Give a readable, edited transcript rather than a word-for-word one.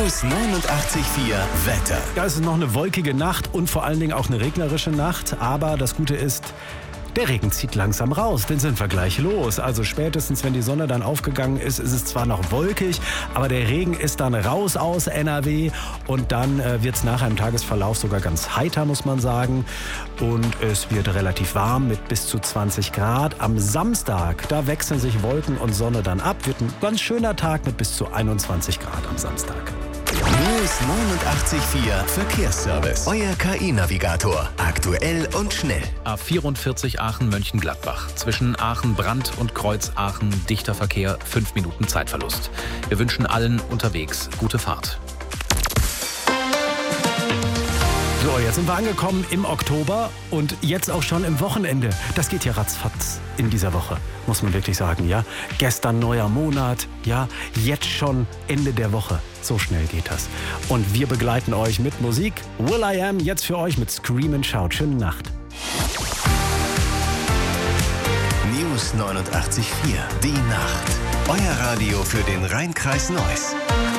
News 89.4 Wetter. Ja, es ist noch eine wolkige Nacht und vor allen Dingen auch eine regnerische Nacht. Aber das Gute ist, der Regen zieht langsam raus, den sind wir gleich los. Also spätestens, wenn die Sonne dann aufgegangen ist, ist es zwar noch wolkig, aber der Regen ist dann raus aus NRW und dann wird es nachher im Tagesverlauf sogar ganz heiter, muss man sagen. Und es wird relativ warm mit bis zu 20 Grad. Am Samstag, da wechseln sich Wolken und Sonne dann ab. Wird ein ganz schöner Tag mit bis zu 21 Grad am Samstag. News 89.4 Verkehrsservice. Euer KI-Navigator. Aktuell und schnell. A44 Aachen-Mönchengladbach. Zwischen Aachen-Brandt und Kreuz Aachen dichter Verkehr, 5 Minuten Zeitverlust. Wir wünschen allen unterwegs gute Fahrt. So, jetzt sind wir angekommen im Oktober und jetzt auch schon im Wochenende. Das geht ja ratzfatz in dieser Woche, muss man wirklich sagen, ja. Gestern neuer Monat, ja, jetzt schon Ende der Woche. So schnell geht das. Und wir begleiten euch mit Musik. will.i.am jetzt für euch mit Scream & Shout. Schöne Nacht. News 89.4 Die Nacht. Euer Radio für den Rhein-Kreis Neuss.